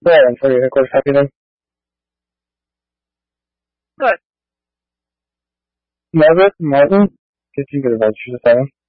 Brian for you, headquarters, happy then. Good. Margaret, Martin, did you get a voucher to 7?